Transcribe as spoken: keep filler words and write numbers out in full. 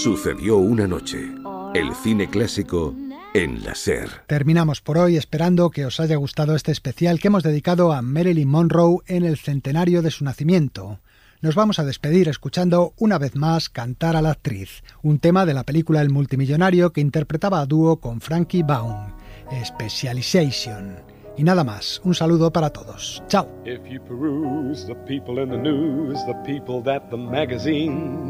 Sucedió una noche. El cine clásico en la SER. Terminamos por hoy esperando que os haya gustado este especial que hemos dedicado a Marilyn Monroe en el centenario de su nacimiento. Nos vamos a despedir escuchando una vez más cantar a la actriz, un tema de la película El multimillonario que interpretaba a dúo con Frankie Baum, Specialization. Y nada más, un saludo para todos. Chao.